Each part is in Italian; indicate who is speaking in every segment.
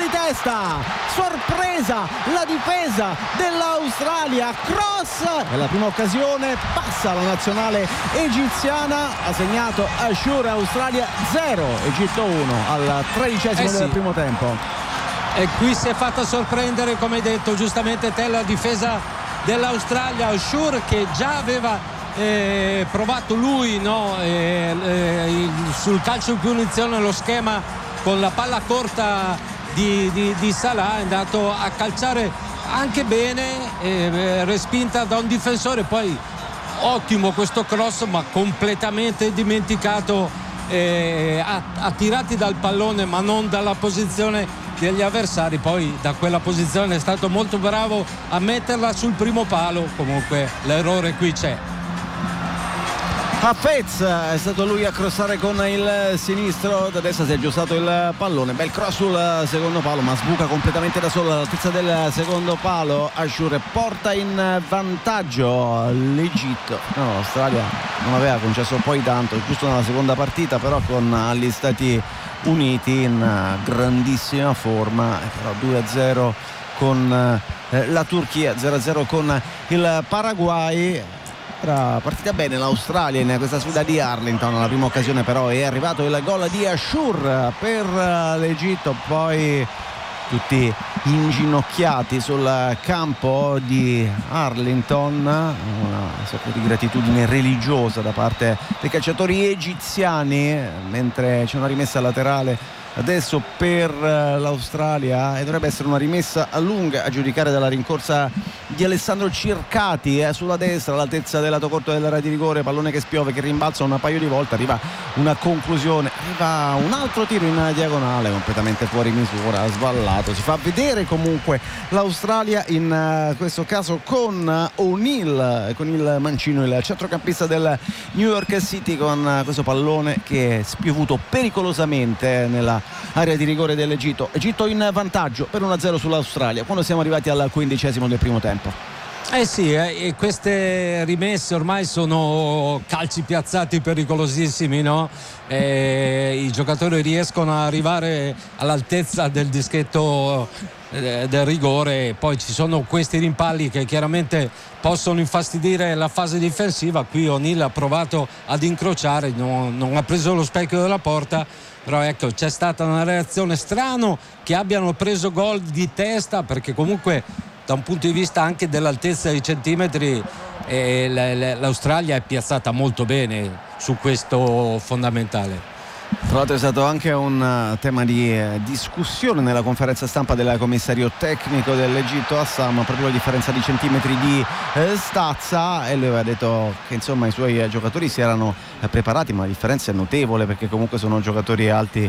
Speaker 1: di testa, sorpresa la difesa dell'Australia, cross, è la prima occasione, passa la nazionale egiziana, ha segnato Ashour, Australia 0, Egitto 1 al 13° del primo tempo.
Speaker 2: E qui si è fatta sorprendere, come hai detto giustamente te, la difesa dell'Australia. Ashour, che già aveva provato lui, no? Sul calcio di punizione, lo schema con la palla corta di Salah, è andato a calciare anche bene, respinta da un difensore, poi ottimo questo cross, ma completamente dimenticato, attirati dal pallone ma non dalla posizione degli avversari. Poi da quella posizione è stato molto bravo a metterla sul primo palo. Comunque l'errore qui c'è.
Speaker 1: Hafez è stato lui a crossare con il sinistro, da destra si è aggiustato il pallone, bel cross sul secondo palo, ma sbuca completamente da solo all'altezza del secondo palo. Ashour porta in vantaggio l'Egitto. No, l'Australia non aveva concesso poi tanto, giusto nella seconda partita, però con gli Stati Uniti in grandissima forma, però 2-0 con la Turchia, 0-0 con il Paraguay. Era partita bene l'Australia in questa sfida di Arlington, alla prima occasione però è arrivato il gol di Ashour per l'Egitto, poi tutti inginocchiati sul campo di Arlington, una sorta di gratitudine religiosa da parte dei calciatori egiziani, mentre c'è una rimessa laterale adesso per l'Australia, e dovrebbe essere una rimessa a lunga, a giudicare dalla rincorsa di Alessandro Circati sulla destra all'altezza del lato corto dell'area di rigore, pallone che spiove, che rimbalza un paio di volte, arriva una conclusione, arriva un altro tiro in diagonale completamente fuori misura, sballato. Si fa vedere comunque l'Australia, in questo caso con O'Neill, con il mancino, il centrocampista del New York City, con questo pallone che è spiovuto pericolosamente nella area di rigore dell'Egitto. Egitto in vantaggio per 1-0 sull'Australia quando siamo arrivati al 15° del primo tempo.
Speaker 2: E queste rimesse ormai sono calci piazzati pericolosissimi, no? I giocatori riescono ad arrivare all'altezza del dischetto del rigore, poi ci sono questi rimpalli che chiaramente possono infastidire la fase difensiva. Qui O'Neill ha provato ad incrociare, non ha preso lo specchio della porta, però ecco, c'è stata una reazione, strano che abbiano preso gol di testa, perché comunque da un punto di vista anche dell'altezza dei centimetri l'Australia è piazzata molto bene su questo fondamentale.
Speaker 1: Tra l'altro è stato anche un tema di discussione nella conferenza stampa del commissario tecnico dell'Egitto Assam, proprio la differenza di centimetri di stazza, e lui aveva detto che insomma i suoi giocatori si erano preparati, ma la differenza è notevole perché comunque sono giocatori alti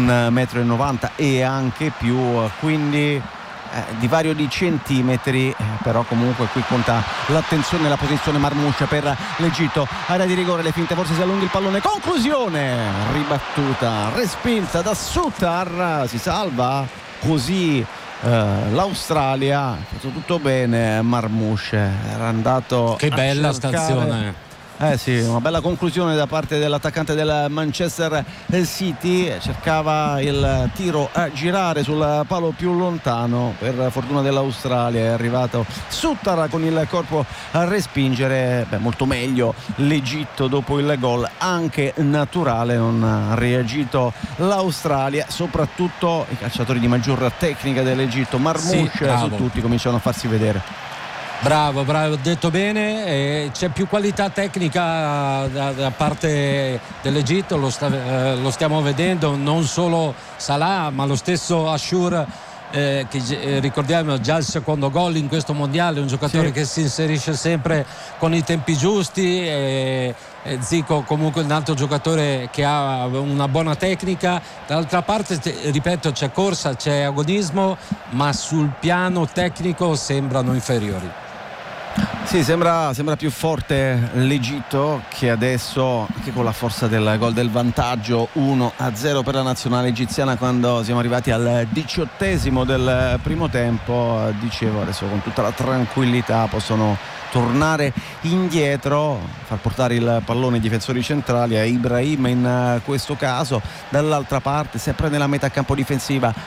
Speaker 1: 1,90 m e anche più, quindi divario di centimetri, però comunque qui conta l'attenzione e la posizione. Marmouche per l'Egitto, area di rigore, le finte, forse si allunga il pallone, conclusione ribattuta, respinta da Sutar, si salva così l'Australia, ha fatto tutto bene Marmouche, era andato
Speaker 2: che bella stazione.
Speaker 1: Sì, una bella conclusione da parte dell'attaccante del Manchester City, cercava il tiro a girare sul palo più lontano, per fortuna dell'Australia è arrivato Sutar con il corpo a respingere. Molto meglio l'Egitto dopo il gol anche naturale, non ha reagito l'Australia, soprattutto i calciatori di maggior tecnica dell'Egitto, Marmouche su tutti cominciano a farsi vedere.
Speaker 2: Bravo, detto bene, c'è più qualità tecnica da parte dell'Egitto, lo stiamo vedendo, non solo Salah ma lo stesso Ashour, che ricordiamo già il secondo gol in questo mondiale, un giocatore che si inserisce sempre con i tempi giusti, Zico comunque un altro giocatore che ha una buona tecnica. Dall'altra parte, ripeto, c'è corsa, c'è agonismo, ma sul piano tecnico sembrano inferiori.
Speaker 1: Sì, sembra più forte l'Egitto, che adesso, anche con la forza del gol del vantaggio, 1-0 per la nazionale egiziana quando siamo arrivati al 18° del primo tempo. Dicevo, adesso con tutta la tranquillità possono tornare indietro, far portare il pallone ai difensori centrali, a Ibrahim in questo caso. Dall'altra parte, sempre nella metà campo difensiva,